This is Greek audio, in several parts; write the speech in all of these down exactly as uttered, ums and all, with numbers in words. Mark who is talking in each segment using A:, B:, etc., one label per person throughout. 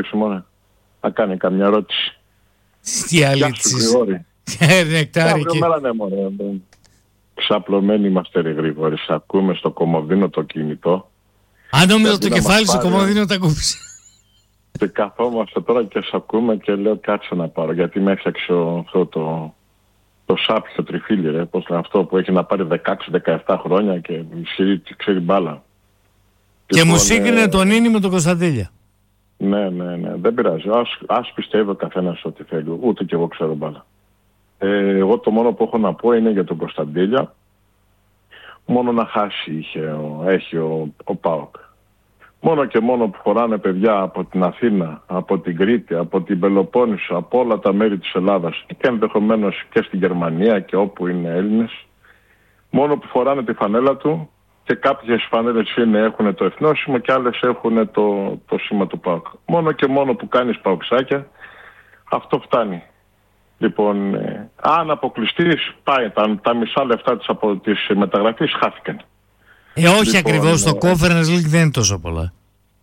A: μόνο να κάνει καμιά ερώτηση.
B: Τι άλλη της. Νεκτάρι και...
A: Μέρα, ναι, μωρέ. Ξαπλωμένοι είμαστε ρε Γρηγόρη. Σ' ακούμε στο κομμωδίνο το κινητό.
B: Αν νόμιζα το κεφάλι στο κομμωδίνο τα κόψει.
A: Και καθόμαστε τώρα και σ' ακούμε και λέω κάτσε να πάρω. Γιατί με έφτιαξε αυτό το, το σάπιο τριφύλι, ρε. Πώς είναι αυτό που έχει να πάρει δεκαέξι δεκαεπτά χρόνια και ξέρει, ξέρει μπάλα.
B: Και λοιπόν, μου σύγκρινε ε... τον Νίνη με τον Κωνσταντέλια.
A: Ναι, ναι, ναι. Δεν πειράζει. Ας, ας πιστεύει ο καθένας ό,τι θέλει. Ούτε κι εγώ ξέρω μπάλα. Ε, εγώ το μόνο που έχω να πω είναι για τον Κωνσταντέλια. Μόνο να χάσει είχε, ο, έχει ο, ο ΠΑΟΚ. Μόνο και μόνο που χωράνε παιδιά από την Αθήνα, από την Κρήτη, από την Πελοπόννησο, από όλα τα μέρη της Ελλάδας και ενδεχομένως και στην Γερμανία και όπου είναι Έλληνες. Μόνο που φοράνε τη φανέλα του και κάποιες φανέλες είναι, έχουν το εθνόσημο και άλλες έχουν το, το σήμα του ΠΑΟΚ. Μόνο και μόνο που κάνεις παοξάκια, αυτό φτάνει. Λοιπόν, ε, αν αποκλειστείς, πάει, τα, τα μισά λεφτά της, από τις μεταγραφής χάθηκαν.
B: Ε, όχι λοιπόν, ακριβώς, το
A: ε,
B: Conference League δεν είναι τόσο πολλά.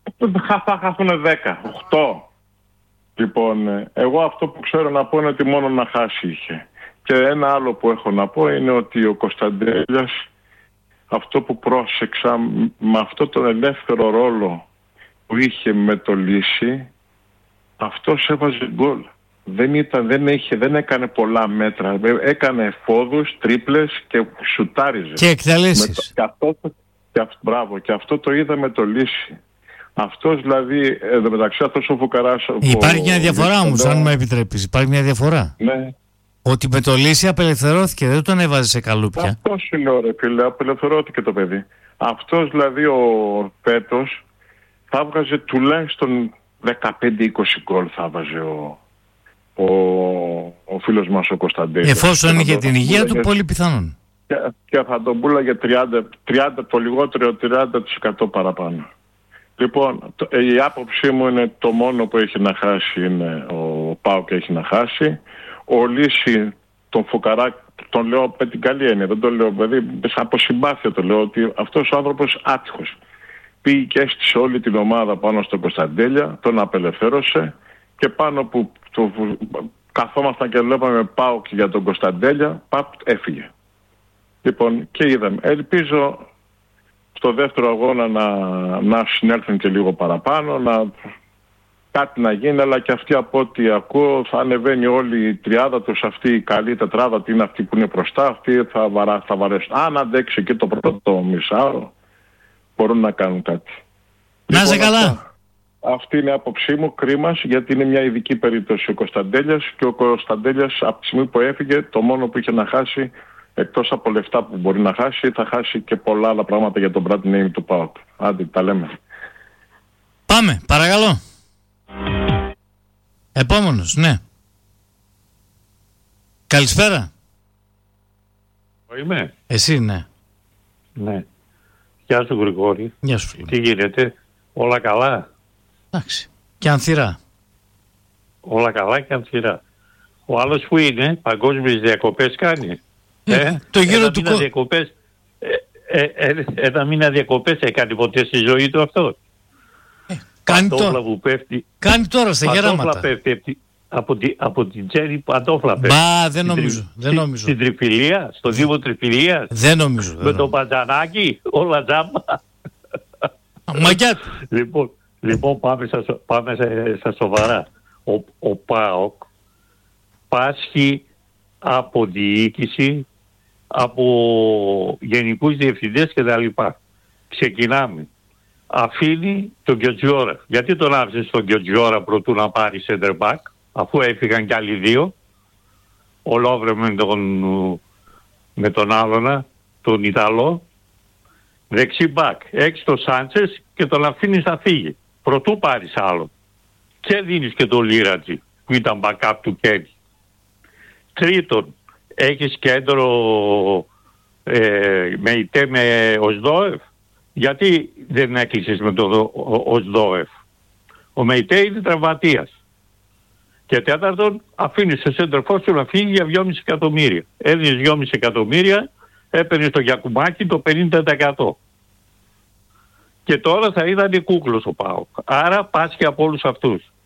A: Θα χαθούν δέκα, οκτώ. Λοιπόν, ε, εγώ αυτό που ξέρω να πω είναι ότι μόνο να χάσει είχε. Και ένα άλλο που έχω να πω είναι ότι ο Κωνσταντέλιας, αυτό που πρόσεξα, με αυτό τον ελεύθερο ρόλο που είχε με το Λύση, αυτός έβαζε γκολ. Δεν, ήταν, δεν, είχε, δεν έκανε πολλά μέτρα. Έκανε εφόδους, τρίπλες και σουτάριζε.
B: Και εκτελέσεις.
A: Και αυτό, και αυτό, μπράβο, και αυτό το είδα με το Λύση. Αυτός δηλαδή, εδώ μεταξύ αυτός ο Φουκαράς...
B: Υπάρχει
A: ο,
B: μια διαφορά όμως, αν μου επιτρέπεις. Υπάρχει μια διαφορά.
A: Ναι.
B: Ότι με το Λύση απελευθερώθηκε, δεν τον έβαζε σε καλούπια.
A: Αυτό σου λέω ρε φίλε, απελευθερώθηκε το παιδί. Αυτός δηλαδή ο φέτος θα έβγαζε τουλάχιστον δεκαπέντε είκοσι γκολ θα έβαζε ο... Ο, ο φίλος μας ο Κωνσταντέλιας.
B: Εφόσον είχε την υγεία του, πολύ πιθανόν.
A: Και, και θα τον πούλαγε τριάντα, τριάντα το λιγότερο, τριάντα τοις εκατό παραπάνω. Λοιπόν, το, η άποψή μου είναι το μόνο που έχει να χάσει είναι ο ΠΑΟΚ έχει να χάσει. Ο Λύση, τον Φουκαρά, τον λέω με την καλή έννοια, δεν το λέω παιδί, από συμπάθεια το λέω, ότι αυτός ο άνθρωπος άτυχος. Πήγε και έστησε όλη την ομάδα πάνω στον Κωνσταντέλια, τον απελευθέρωσε και πάνω που το, καθόμασταν και βλέπαμε ΠΑΟΚ για τον Κωνσταντέλια, παπ, έφυγε. Λοιπόν, και είδαμε. Ελπίζω στο δεύτερο αγώνα να, να συνέλθουν και λίγο παραπάνω, να κάτι να γίνει, αλλά και αυτοί από ό,τι ακούω θα ανεβαίνει όλη η τριάδα τους, αυτή η καλή τετράδα, τι είναι αυτή που είναι μπροστά, αυτοί θα, βαρά, θα βαρέσουν. Αν αντέξει και το πρώτο μισάωρο, μπορούν να κάνουν κάτι.
B: Να είσαι
A: λοιπόν,
B: καλά.
A: Αυτά. Αυτή είναι η άποψή μου, κρίμας, γιατί είναι μια ειδική περίπτωση ο Κωνσταντέλιας και ο Κωνσταντέλιας από τη στιγμή που έφυγε, το μόνο που είχε να χάσει, εκτός από λεφτά που μπορεί να χάσει, θα χάσει και πολλά άλλα πράγματα για τον brand name του ΠΑΟΚ. Άντε, τα λέμε.
B: Πάμε, παρακαλώ. Επόμενος, ναι. Καλησπέρα.
C: Είμαι.
B: Εσύ, ναι.
C: Ναι. Γεια σου Γρηγόρη.
B: Γεια σου φίλε.
C: Τι γίνεται, όλα καλά?
B: Εντάξει. Και ανθυρά.
C: Όλα καλά και ανθυρά. Ο άλλος που είναι, παγκόσμιες διακοπές κάνει.
B: Ε,
C: ε,
B: το γύρο
C: ένα
B: του
C: μήνα
B: κο...
C: διακοπές, ε, ε, ε, ένα μήνα διακοπές έκανε ποτέ στη ζωή του αυτό?
B: Ε, κάνει, τώρα.
C: Που πέφτει,
B: κάνει τώρα στα γεράματα.
C: Πέφτει από, τη, από την τσέρι παντόφλα πέφτει.
B: Μπα, δεν νομίζω.
C: Τρι,
B: δεν νομίζω.
C: Στην Τριφυλία, στο Δήμο Τριφυλίας.
B: Δεν νομίζω. Δεν
C: με
B: νομίζω.
C: το Παντζανάκι, όλα τζάμπα.
B: Μαγκιά του.
C: Λοιπόν, λοιπόν πάμε, στα, πάμε στα σοβαρά. Ο, ο ΠΑΟΚ πάσχει από διοίκηση, από γενικούς διευθυντές κτλ. Ξεκινάμε. Αφήνει τον Γκιοτζιόρα. Γιατί τον άφησε τον Γκιοτζιόρα προτού να πάρει center back, αφού έφυγαν κι άλλοι δύο, ο Λόβρε με τον, με τον άλλονα, τον Ιταλό, δεξί μπακ, έξι το Σάντσες και τον αφήνεις να φύγει. Προτού πάρεις άλλο. Και δίνεις και το Λίρατζι που ήταν backup του Κένι. Τρίτον, έχεις κέντρο ε, με ΙΤΕ με Οσδόεφ. Γιατί δεν έκλεισες με το Οσδόεφ? Ο ΜΕΙΤΕ είναι τραυματίας. Και τέταρτον, αφήνεις το σέντερφορ σου να φύγει για δυόμισι εκατομμύρια. Έδινες δυόμισι εκατομμύρια, έπαιρνες το Γιακουμάκι το πενήντα τοις εκατό. Και τώρα θα ήταν κούκλος ο ΠΑΟΚ. Άρα πάσχει από όλους αυτούς.